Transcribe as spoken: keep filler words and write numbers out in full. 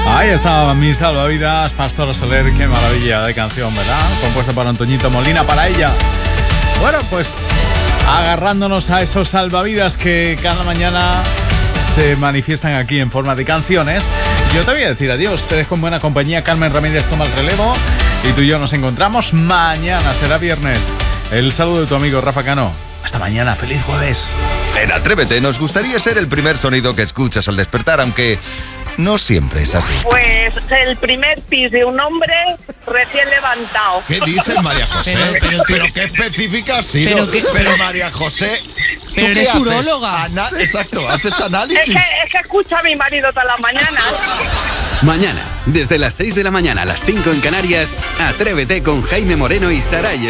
Ahí estaba mi salvavidas, Pastora Soler, qué maravilla de canción, ¿verdad? Compuesta por Antoñito Molina para ella. Bueno, pues agarrándonos a esos salvavidas que cada mañana se manifiestan aquí en forma de canciones, yo te voy a decir adiós. Te dejo con buena compañía. Carmen Ramírez toma el relevo y tú y yo nos encontramos mañana, será viernes. El saludo de tu amigo Rafa Cano. Hasta mañana, feliz jueves. En Atrévete nos gustaría ser el primer sonido que escuchas al despertar, aunque no siempre es así. Pues el primer pis de un hombre recién levantado. ¿Qué dices, María José? Pero, Pero, pero, qué específica ha sido. Pero qué- Pero, María José, ¿tú Pero qué eres haces? uróloga. Ana- Exacto, haces Es análisis. que, es que escucha a mi marido toda la mañana. Mañana, desde las seis de la mañana a las cinco en Canarias, Atrévete con Jaime Moreno y Saray.